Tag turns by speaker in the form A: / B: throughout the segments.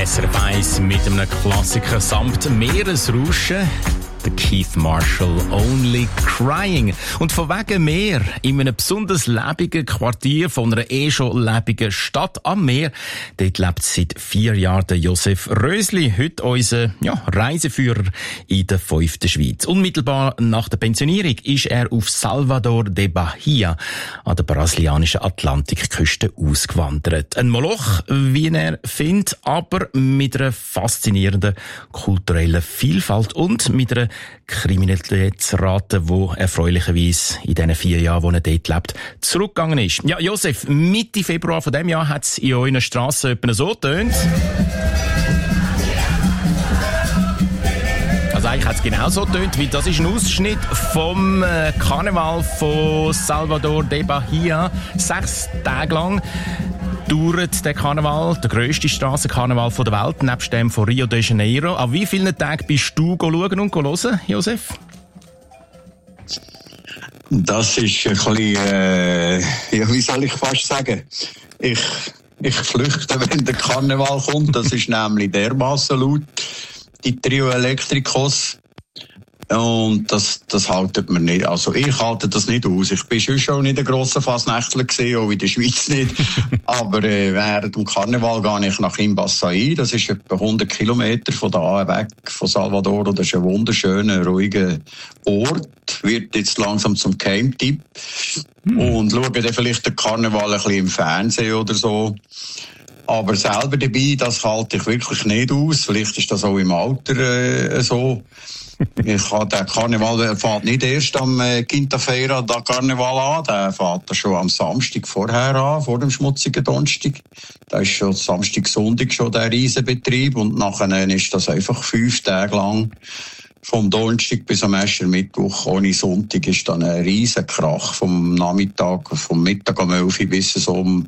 A: SRF 1 mit einem Klassiker samt Meeresrauschen. Der Keith Marshall, Only Crying. Und von wegen Meer, in einem besonders lebigen Quartier von einer schon lebigen Stadt am Meer, dort lebt seit 4 Jahren der Josef Rösli, heute unser Reiseführer in der 5. Schweiz. Unmittelbar nach der Pensionierung ist er auf Salvador de Bahia an der brasilianischen Atlantikküste ausgewandert. Ein Moloch, wie er findet, aber mit einer faszinierenden kulturellen Vielfalt und mit einer Kriminalitätsrate, die erfreulicherweise in diesen 4 Jahren, wo er dort lebt, zurückgegangen ist. Ja, Josef, Mitte Februar von diesem Jahr hat es in euren Strassen etwa so getönt. Also eigentlich hat es genau so getönt, weil das ist ein Ausschnitt vom Karneval von Salvador de Bahia. 6 Tage lang dauert der Karneval, der grösste Strassenkarneval der Welt, nebst dem von Rio de Janeiro. An wie vielen Tagen bist du schauen und hören, Josef?
B: Das ist ein bisschen, wie soll ich fast sagen? Ich flüchte, wenn der Karneval kommt. Das ist nämlich dermassen laut, die Trio Electricos. Und das haltet man nicht. Also ich halte das nicht aus. Ich bin schon nicht ein grosser Fasnächtler gewesen, auch in der Schweiz nicht. Aber während dem Karneval gehe ich nach Imbassai. Das ist etwa 100 Kilometer von da weg, von Salvador. Das ist ein wunderschöner, ruhiger Ort. Wird jetzt langsam zum Geheimtipp. Und schaue dann vielleicht den Karneval ein bisschen im Fernsehen oder so. Aber selber dabei, das halte ich wirklich nicht aus. Vielleicht ist das auch im Alter so. Ich habe den Karneval fährt nicht erst am Quinta-Feira da Karneval an, der fährt schon am Samstag vorher an, vor dem schmutzigen Donnerstag. Da ist schon Samstag, Sonntag schon der Riesenbetrieb und nachher ist das einfach 5 Tage lang vom Donnerstag bis am ersten Mittwoch ohne Sonntag ist dann ein Riesenkrach vom Mittag um 11 Uhr bis so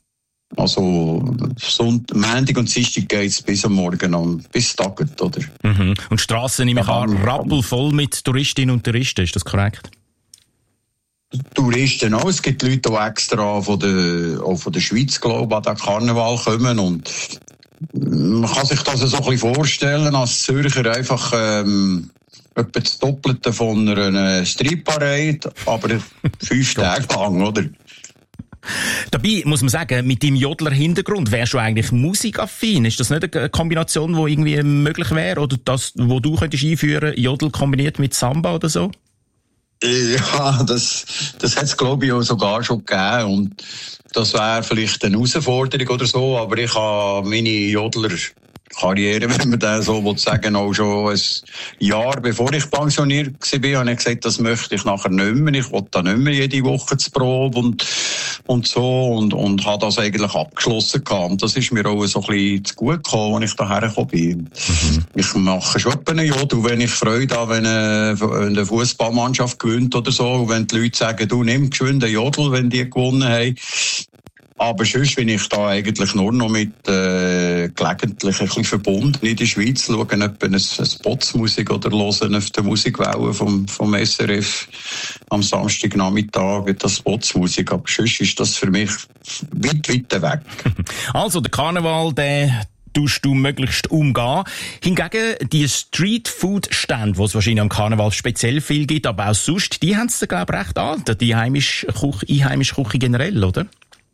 B: Montag und Dienstag geht's bis am Morgen an, bis Tagend, oder?
A: Mhm. Und die Strassen, nehme ich an, rappelvoll mit Touristinnen und Touristen, ist das korrekt?
B: Touristen auch. Es gibt Leute, die extra von der Schweiz, glaube ich, an den Karneval kommen und man kann sich das so ein bisschen vorstellen, als Zürcher einfach etwa das Doppelte von einer Streetparade, aber 5 Tage lang, oder?
A: Dabei muss man sagen, mit deinem Jodler-Hintergrund wärst du eigentlich musikaffin. Ist das nicht eine Kombination, die irgendwie möglich wäre? Oder das, wo du könntest einführen, Jodel kombiniert mit Samba oder so?
B: Ja, das hat es, glaube ich, auch sogar schon gegeben. Und das wäre vielleicht eine Herausforderung oder so. Aber ich habe meine Jodler-Karriere, wenn man das so sagen will, auch schon ein Jahr bevor ich pensioniert war, habe ich gesagt, das möchte ich nachher nicht mehr. Ich will da nicht mehr jede Woche zur Probe und so und habe das eigentlich abgeschlossen gehabt. Und das ist mir auch so ein bisschen zu gut gekommen, als ich daher gekommen bin. Ich mache schon einen Jodel, wenn ich Freude habe, wenn eine Fußballmannschaft gewinnt oder so. Und wenn die Leute sagen, du nimm geschwind einen Jodel, wenn die gewonnen haben. Aber sonst bin ich da eigentlich nur noch mit gelegentlich ein bisschen verbunden in der Schweiz, schauen etwa eine Spotsmusik oder hören auf der Musikwelle vom SRF am Samstagnachmittag das Spotsmusik. Aber sonst ist das für mich weit weg.
A: Also der Karneval, den tust du möglichst umgehen. Hingegen die Street-Food-Stände, die es wahrscheinlich am Karneval speziell viel gibt, aber auch sonst, die haben es, glaube ich, recht an. Die einheimische Küche generell, oder?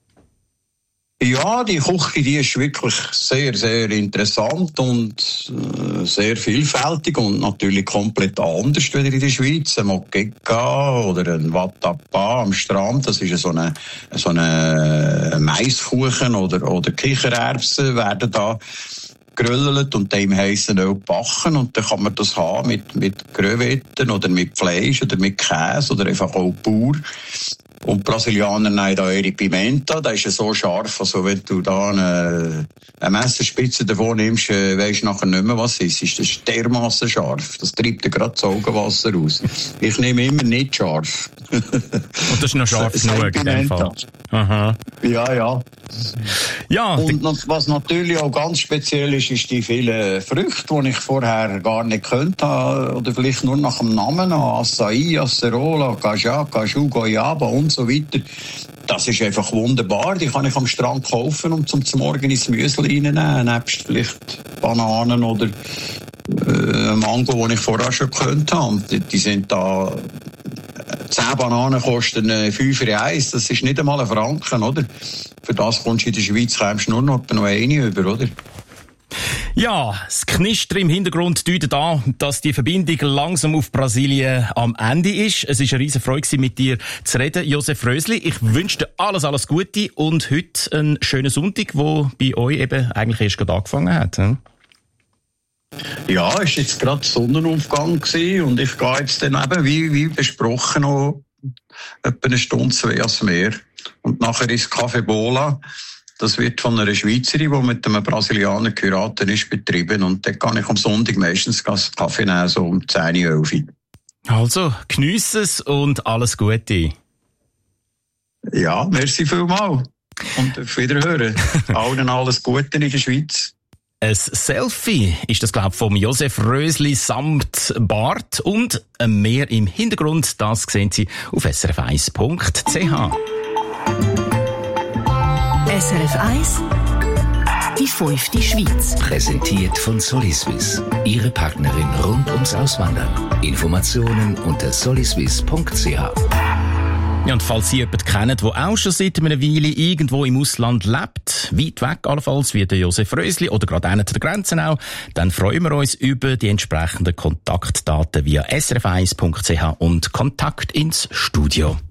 B: Ja, die Küche, die ist wirklich sehr, sehr interessant und sehr vielfältig und natürlich komplett anders wieder in der Schweiz. Ein Moqueca oder ein Vatapa am Strand, das ist so eine Maiskuchen oder Kichererbsen werden da geröllert und dem heissen Öl backen und dann kann man das haben mit Crevetten oder mit Fleisch oder mit Käse oder einfach auch pur. Und die Brasilianer nehmen da ihre Pimenta, das ist ja so scharf, also wenn du da eine Messerspitze davon nimmst, weisst du nachher nicht mehr, was es ist. Das ist dermassen scharf, das treibt dir gerade das Augenwasser raus. Ich nehme immer nicht scharf.
A: Und das ist noch scharf genug in dem Fall? Aha.
B: Ja.
A: Ja.
B: Und was natürlich auch ganz speziell ist die vielen Früchte, die ich vorher gar nicht gekannt habe, oder vielleicht nur nach dem Namen, Acai, Acerola, Caju, Goyaba und so weiter. Das ist einfach wunderbar. Die kann ich am Strand kaufen und zum Morgen ins Müsli reinnehmen, nebst vielleicht Bananen oder Mango, die ich vorher schon gekannt habe. Die sind da 10 Bananen kosten 5,1 €. Das ist nicht einmal ein Franken, oder? Für das kommst du in der Schweiz nur noch eine über, oder?
A: Ja, das Knistern im Hintergrund deutet an, dass die Verbindung langsam auf Brasilien am Ende ist. Es war eine riesen Freude, mit dir zu reden, Josef Rösli. Ich wünsche dir alles Gute und heute einen schönen Sonntag, der bei euch eben eigentlich erst gerade angefangen hat.
B: Ja, es war jetzt gerade Sonnenaufgang gewesen und ich gehe jetzt dann eben, wie besprochen, noch etwa eine Stunde, 2 ans Meer. Und nachher ist Café Bola. Das wird von einer Schweizerin, die mit einem Brasilianer geheiratet ist, betrieben. Und dort kann ich am Sonntag meistens Kaffee nehmen, so um 10, 11 Uhr.
A: Also, geniesse es und alles Gute.
B: Ja, merci vielmals. Und auf Wiederhören. Allen alles Gute in der Schweiz.
A: Ein Selfie ist das, glaube ich, vom Josef Rösli samt Bart und ein Meer im Hintergrund. Das sehen Sie auf srf1.ch.
C: SRF 1, die 5. Schweiz.
D: Präsentiert von Soliswiss. Ihre Partnerin rund ums Auswandern. Informationen unter soliswiss.ch.
A: Ja, und falls Sie jemanden kennen, der auch schon seit einer Weile irgendwo im Ausland lebt, weit weg allenfalls, wie der Josef Rösli oder gerade einer der Grenzen auch, dann freuen wir uns über die entsprechenden Kontaktdaten via srf1.ch und Kontakt ins Studio.